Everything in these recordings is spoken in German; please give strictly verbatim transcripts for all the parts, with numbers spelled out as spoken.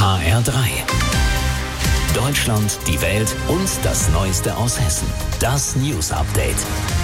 H R drei. Deutschland, die Welt und das Neueste aus Hessen. Das News Update.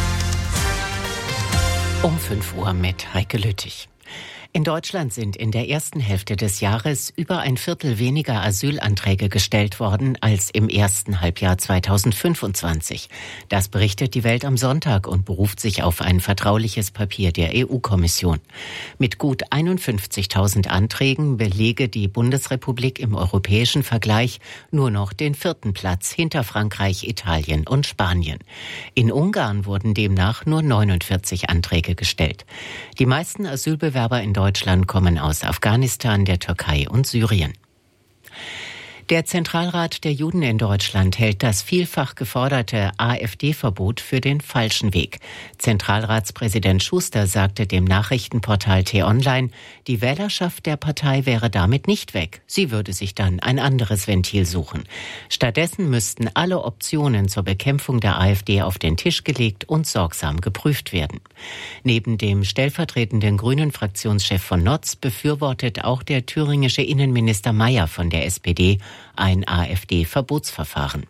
Um fünf Uhr mit Heike Lüttich. In Deutschland sind in der ersten Hälfte des Jahres über ein Viertel weniger Asylanträge gestellt worden als im ersten Halbjahr zweitausendfünfundzwanzig. Das berichtet die Welt am Sonntag und beruft sich auf ein vertrauliches Papier der E U-Kommission. Mit gut einundfünfzigtausend Anträgen belege die Bundesrepublik im europäischen Vergleich nur noch den vierten Platz hinter Frankreich, Italien und Spanien. In Ungarn wurden demnach nur neunundvierzig Anträge gestellt. Die meisten Asylbewerber in Deutschland kommen aus Afghanistan, der Türkei und Syrien. Der Zentralrat der Juden in Deutschland hält das vielfach geforderte AfD-Verbot für den falschen Weg. Zentralratspräsident Schuster sagte dem Nachrichtenportal T-Online, die Wählerschaft der Partei wäre damit nicht weg. Sie würde sich dann ein anderes Ventil suchen. Stattdessen müssten alle Optionen zur Bekämpfung der AfD auf den Tisch gelegt und sorgsam geprüft werden. Neben dem stellvertretenden Grünen-Fraktionschef von Notz befürwortet auch der thüringische Innenminister Mayer von der S P D ein AfD-Verbotsverfahren.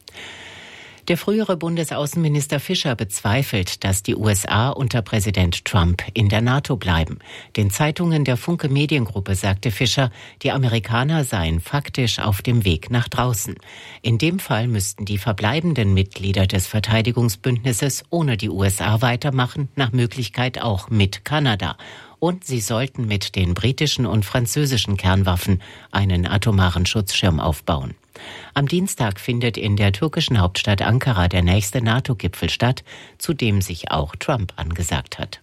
Der frühere Bundesaußenminister Fischer bezweifelt, dass die U S A unter Präsident Trump in der NATO bleiben. Den Zeitungen der Funke Mediengruppe sagte Fischer, die Amerikaner seien faktisch auf dem Weg nach draußen. In dem Fall müssten die verbleibenden Mitglieder des Verteidigungsbündnisses ohne die U S A weitermachen, nach Möglichkeit auch mit Kanada. Und sie sollten mit den britischen und französischen Kernwaffen einen atomaren Schutzschirm aufbauen. Am Dienstag findet in der türkischen Hauptstadt Ankara der nächste NATO-Gipfel statt, zu dem sich auch Trump angesagt hat.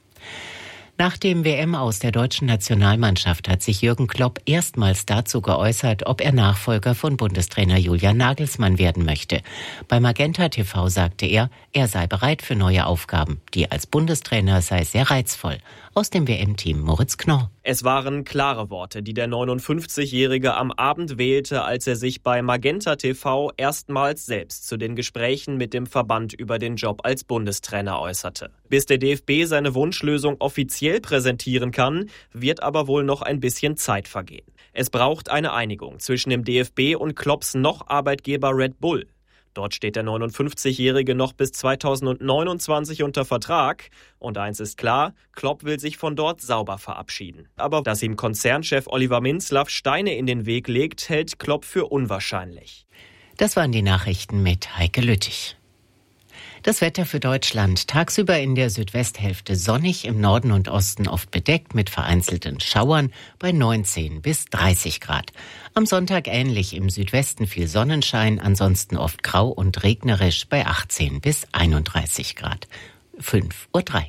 Nach dem W M-Aus der deutschen Nationalmannschaft hat sich Jürgen Klopp erstmals dazu geäußert, ob er Nachfolger von Bundestrainer Julian Nagelsmann werden möchte. Bei Magenta T V sagte er, er sei bereit für neue Aufgaben. Die als Bundestrainer sei sehr reizvoll. Aus dem W M-Team Moritz Knorr. Es waren klare Worte, die der neunundfünfzigjährige am Abend wählte, als er sich bei Magenta T V erstmals selbst zu den Gesprächen mit dem Verband über den Job als Bundestrainer äußerte. Bis der D F B seine Wunschlösung offiziell präsentieren kann, wird aber wohl noch ein bisschen Zeit vergehen. Es braucht eine Einigung zwischen dem D F B und Klopps noch Arbeitgeber Red Bull. Dort steht der neunundfünfzigjährige noch bis zweitausendneunundzwanzig unter Vertrag. Und eins ist klar, Klopp will sich von dort sauber verabschieden. Aber dass ihm Konzernchef Oliver Minzlaff Steine in den Weg legt, hält Klopp für unwahrscheinlich. Das waren die Nachrichten mit Heike Lüttich. Das Wetter für Deutschland. Tagsüber in der Südwesthälfte sonnig, im Norden und Osten oft bedeckt mit vereinzelten Schauern bei neunzehn bis dreißig Grad. Am Sonntag ähnlich, im Südwesten viel Sonnenschein, ansonsten oft grau und regnerisch bei achtzehn bis einunddreißig Grad. fünf Uhr drei.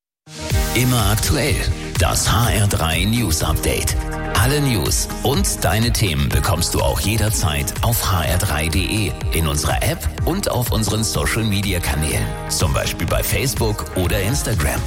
Immer aktuell. Das H R drei News Update. Alle News und deine Themen bekommst du auch jederzeit auf h r drei punkt d e, in unserer App und auf unseren Social Media Kanälen. Zum Beispiel bei Facebook oder Instagram.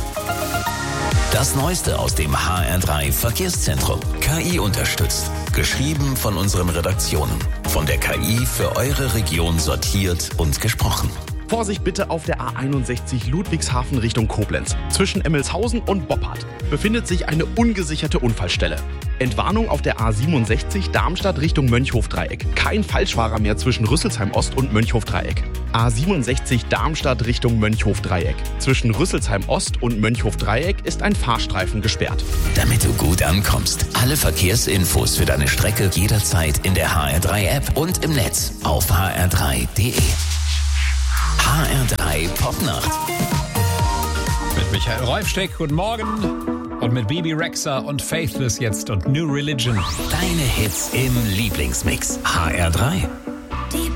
Das Neueste aus dem H R drei Verkehrszentrum. K I unterstützt. Geschrieben von unseren Redaktionen. Von der K I für eure Region sortiert und gesprochen. Vorsicht bitte auf der A einundsechzig Ludwigshafen Richtung Koblenz. Zwischen Emmelshausen und Boppard befindet sich eine ungesicherte Unfallstelle. Entwarnung auf der A siebenundsechzig Darmstadt Richtung Mönchhofdreieck. Kein Falschfahrer mehr zwischen Rüsselsheim Ost und Mönchhofdreieck. A siebenundsechzig Darmstadt Richtung Mönchhofdreieck. Zwischen Rüsselsheim Ost und Mönchhofdreieck ist ein Fahrstreifen gesperrt. Damit du gut ankommst. Alle Verkehrsinfos für deine Strecke jederzeit in der H R drei App und im Netz auf h r drei punkt d e. H R drei Popnacht. Mit Michael Räufsteck, guten Morgen. Und mit Bibi Rexha und Faithless jetzt und New Religion. Deine Hits im Lieblingsmix. H R drei.